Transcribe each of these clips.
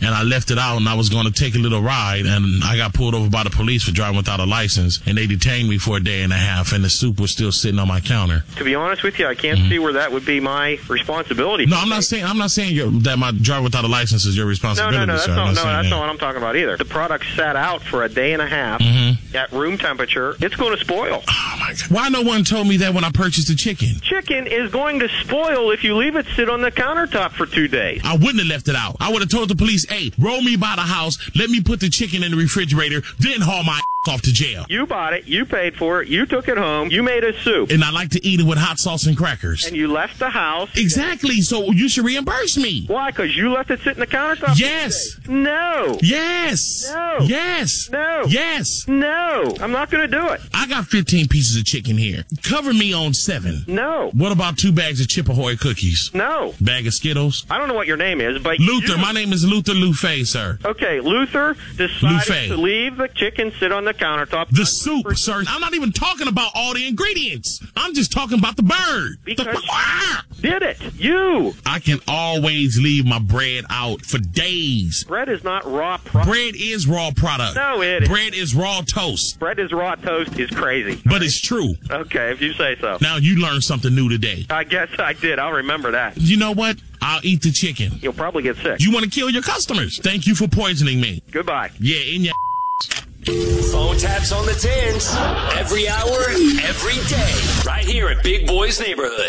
and I left it out, and I was going to take a little ride, and I got pulled over by the police for driving without a license, and they detained me for a day and a half, and the soup was still sitting on my counter. To be honest with you, I can't see where that would be my responsibility. No, I'm not saying that my driver without a license is your responsibility. No, that's sir. not what I'm talking about either. The product sat out for a day and a half at room temperature. It's going to spoil. Oh my God! Why no one told me that when I purchased the chicken? Chicken is going to spoil if you leave it sit on the countertop for 2 days. I wouldn't have left it out. I would have told the police, "Hey, roll me by the house. Let me put the chicken in the refrigerator, then haul my off to jail." You bought it. You paid for it. You took it home. You made a soup. And I like to eat it with hot sauce and crackers. And you left the house. Exactly. So you should reimburse me. Why? Because you left it sit in the countertop? Yes. No. Yes. No. Yes. No. Yes. No. I'm not going to do it. I got 15 pieces of chicken here. Cover me on 7. No. What about 2 bags of Chip Ahoy cookies? No. Bag of Skittles? I don't know what your name is, but Luther. My name is Luther Lufay, sir. Okay, Luther decided to leave the chicken sit on the countertop. The soup, sir. I'm not even talking about all the ingredients. I'm just talking about the bird. Because did it. You. I can always leave my bread out for days. Bread is not raw product. Bread is raw product. No, it is. Bread is raw toast. Bread is raw toast is crazy. But it's true. Okay, if you say so. Now you learned something new today. I guess I did. I'll remember that. You know what? I'll eat the chicken. You'll probably get sick. You want to kill your customers. Thank you for poisoning me. Goodbye. Yeah, in your Phone taps on the tins. Every hour, every day. Right here at Big Boy's Neighborhood.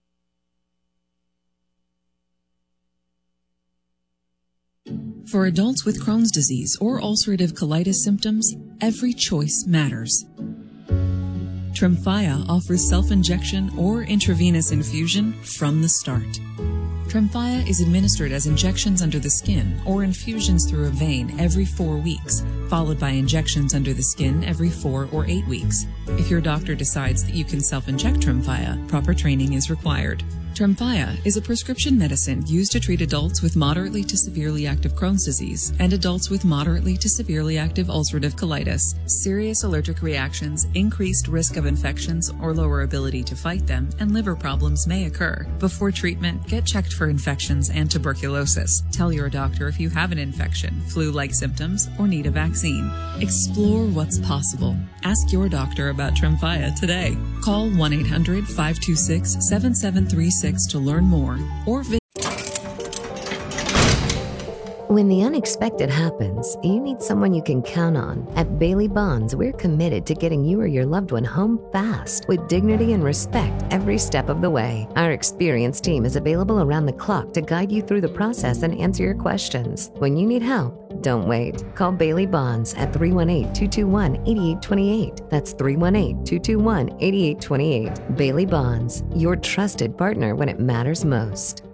For adults with Crohn's disease or ulcerative colitis symptoms, every choice matters. Tremfya offers self-injection or intravenous infusion from the start. Tremfya is administered as injections under the skin or infusions through a vein every 4 weeks, followed by injections under the skin every 4 or 8 weeks. If your doctor decides that you can self-inject Tremfya, proper training is required. Tremfya is a prescription medicine used to treat adults with moderately to severely active Crohn's disease and adults with moderately to severely active ulcerative colitis. Serious allergic reactions, increased risk of infections or lower ability to fight them, and liver problems may occur. Before treatment, get checked for infections and tuberculosis. Tell your doctor if you have an infection, flu-like symptoms, or need a vaccine. Explore what's possible. Ask your doctor about Tremfya today. Call 1-800-526-7736 to learn more or visit. When the unexpected happens, you need someone you can count on. At Bailey Bonds, we're committed to getting you or your loved one home fast with dignity and respect every step of the way. Our experienced team is available around the clock to guide you through the process and answer your questions. When you need help, don't wait. Call Bailey Bonds at 318-221-8828. That's 318-221-8828. Bailey Bonds, your trusted partner when it matters most.